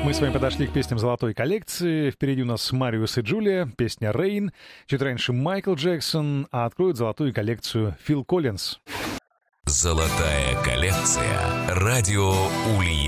Мы с вами подошли к песням золотой коллекции. Впереди у нас Мариус и Джулия, песня «Rain». Чуть раньше Майкл Джексон, а откроет золотую коллекцию Фил Коллинз. Золотая коллекция. Радио Ульяновск.